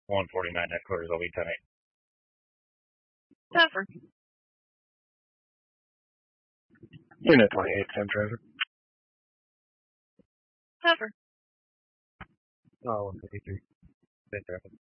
149 headquarters, I'll be 10-8. Tougher. Unit 28, Sam Driver. Tougher. Oh, 153. Same traffic.